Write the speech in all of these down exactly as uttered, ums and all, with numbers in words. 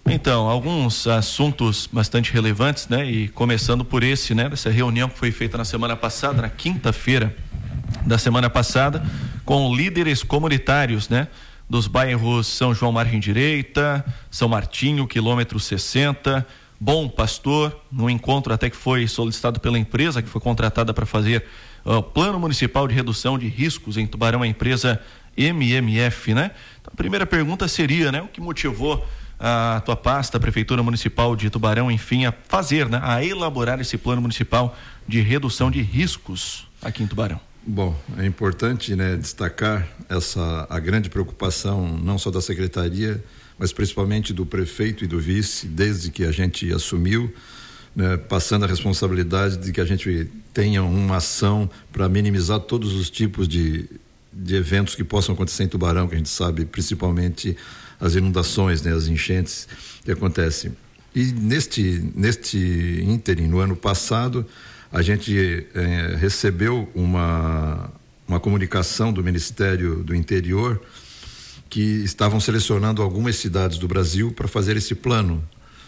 Então, alguns assuntos bastante relevantes, né? E começando por esse, né? Essa reunião que foi feita na semana passada, na quinta-feira da semana passada, com líderes comunitários, né? Dos bairros São João Margem Direita, São Martinho, quilômetro sessenta, Bom Pastor, num encontro até que foi solicitado pela empresa que foi contratada para fazer o uh, Plano Municipal de Redução de Riscos em Tubarão, a empresa M M F, né? Então, a primeira pergunta seria, né? O que motivou a tua pasta, a Prefeitura Municipal de Tubarão, enfim, a fazer, né? A elaborar esse Plano Municipal de Redução de Riscos aqui em Tubarão? Bom, é importante, né, destacar essa a grande preocupação não só da Secretaria, mas principalmente do prefeito e do vice, desde que a gente assumiu, né, passando a responsabilidade de que a gente tenha uma ação para minimizar todos os tipos de, de eventos que possam acontecer em Tubarão, que a gente sabe, principalmente as inundações, né, as enchentes que acontecem. E neste, neste ínterim, no ano passado, a gente eh, recebeu uma, uma comunicação do Ministério do Interior que estavam selecionando algumas cidades do Brasil para fazer esse plano.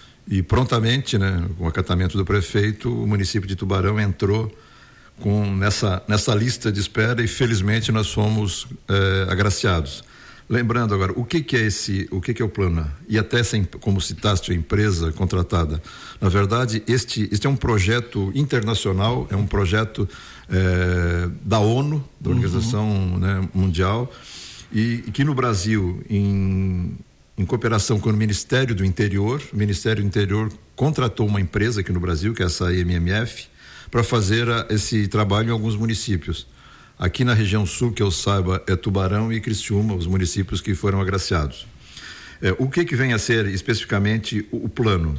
E prontamente, né, com o acatamento do prefeito, o município de Tubarão entrou com nessa, nessa lista de espera e felizmente nós fomos eh, agraciados. Lembrando agora, o que que é esse, o que que é o plano? E até essa, como citaste, a empresa contratada. Na verdade, este, este é um projeto internacional, é um projeto eh, da ONU, da Organização uhum. né, Mundial, e, e que no Brasil, em, em cooperação com o Ministério do Interior, o Ministério do Interior contratou uma empresa aqui no Brasil, que é essa M M F, para fazer a, esse trabalho em alguns municípios. Aqui na região sul, que eu saiba, é Tubarão e Criciúma, os municípios que foram agraciados. É, o que que vem a ser especificamente o, o plano?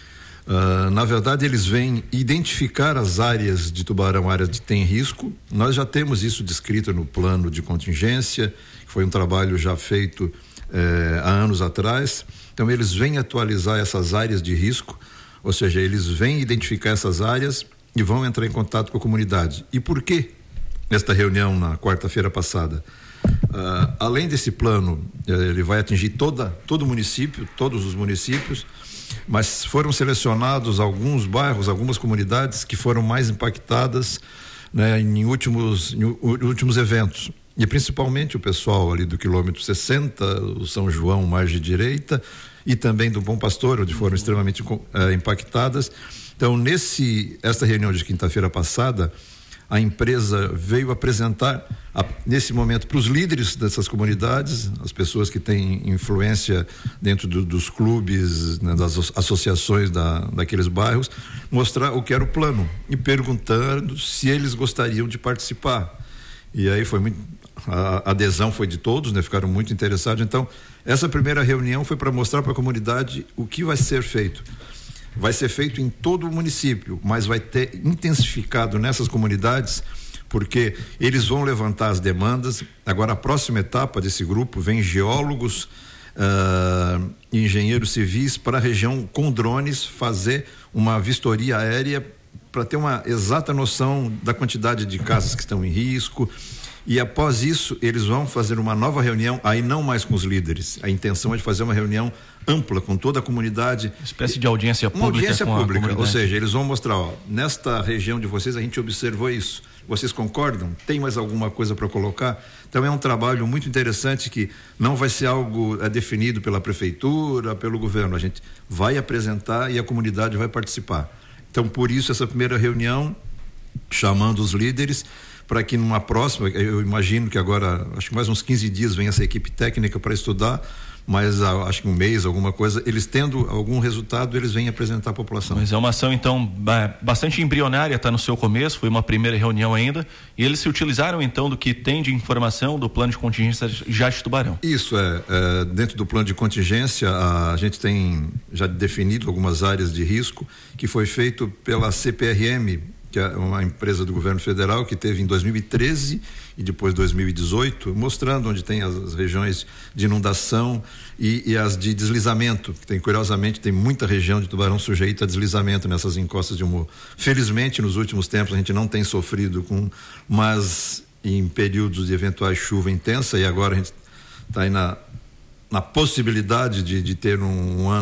Uh, na verdade, eles vêm identificar as áreas de Tubarão, áreas que têm risco. Nós já temos isso descrito no plano de contingência, que foi um trabalho já feito eh, há anos atrás. Então, eles vêm atualizar essas áreas de risco, ou seja, eles vêm identificar essas áreas e vão entrar em contato com a comunidade. E por quê? Nesta reunião na quarta-feira passada, uh, além desse plano, ele vai atingir toda, todo o município, todos os municípios, mas foram selecionados alguns bairros, algumas comunidades que foram mais impactadas, né, em últimos, em últimos eventos. E principalmente o pessoal ali do quilômetro sessenta, o São João, Margem Direita, e também do Bom Pastor, onde foram extremamente uh, impactadas. Então, nesse, esta reunião de quinta-feira passada, a empresa veio apresentar, a, nesse momento, para os líderes dessas comunidades, as pessoas que têm influência dentro do, dos clubes, né, das associações da, daqueles bairros, mostrar o que era o plano e perguntando se eles gostariam de participar. E aí foi muito, a adesão foi de todos, né, ficaram muito interessados. Então, essa primeira reunião foi para mostrar para a comunidade o que vai ser feito. Vai ser feito em todo o município, mas vai ter intensificado nessas comunidades, porque eles vão levantar as demandas. Agora, a próxima etapa desse grupo vem geólogos, uh, engenheiros civis para a região com drones fazer uma vistoria aérea para ter uma exata noção da quantidade de casas que estão em risco. E após isso, eles vão fazer uma nova reunião, aí não mais com os líderes. A intenção é de fazer uma reunião ampla com toda a comunidade. Uma espécie de audiência pública. Uma audiência pública, ou seja, eles vão mostrar, ó, nesta região de vocês a gente observou isso. Vocês concordam? Tem mais alguma coisa para colocar? Então é um trabalho muito interessante que não vai ser algo é, definido pela prefeitura, pelo governo. A gente vai apresentar e a comunidade vai participar. Então, por isso, essa primeira reunião, chamando os líderes, para que numa próxima, eu imagino que agora, acho que mais uns quinze dias vem essa equipe técnica para estudar, mas ah, acho que um mês, alguma coisa, eles tendo algum resultado, eles vêm apresentar à população. Mas é uma ação, então, bastante embrionária, está no seu começo, foi uma primeira reunião ainda, e eles se utilizaram, então, do que tem de informação do plano de contingência já de Tubarão. Isso, é, é dentro do plano de contingência, a, a gente tem já definido algumas áreas de risco, que foi feito pela C P R M, que é uma empresa do governo federal que teve em dois mil e treze e depois dois mil e dezoito, mostrando onde tem as, as regiões de inundação e, e as de deslizamento, que tem, curiosamente, tem muita região de Tubarão sujeita a deslizamento nessas encostas de morro. Felizmente, nos últimos tempos a gente não tem sofrido com, mas em períodos de eventuais chuva intensa, e agora a gente está aí na, na possibilidade de, de ter um, um ano